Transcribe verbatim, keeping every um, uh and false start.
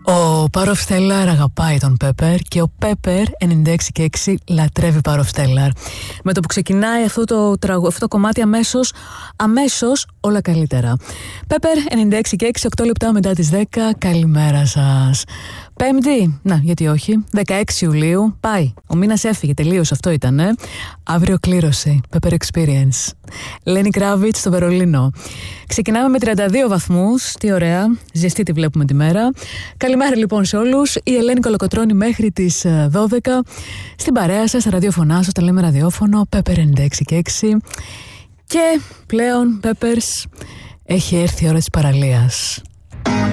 Ο Power of Stellar αγαπάει τον Pepper και ο Pepper ενενήντα έξι και έξι λατρεύει Power of Stellar. Με το που ξεκινάει αυτό το, τραγου... αυτό το κομμάτι αμέσως, αμέσως όλα καλύτερα. Pepper ενενήντα έξι και έξι, οκτώ λεπτά μετά τις δέκα, καλημέρα σας. Πέμπτη, να γιατί όχι, δεκαέξι Ιουλίου, πάει. Ο μήνας έφυγε, τελείως, αυτό ήταν. Ε? Αύριο κλήρωση, Pepper Experience. Lenny Kravitz στο Βερολίνο. Ξεκινάμε με τριάντα δύο βαθμούς, τι ωραία, ζεστή τη βλέπουμε τη μέρα. Καλημέρα λοιπόν σε όλους, η Ελένη Κολοκοτρώνη μέχρι τις δώδεκα. Στην παρέα σας, στα ραδιοφωνά σας, τα λέμε ραδιόφωνο, Pepper ενενήντα έξι και έξι. Και πλέον, Peppers, έχει έρθει η ώρα της παραλίας.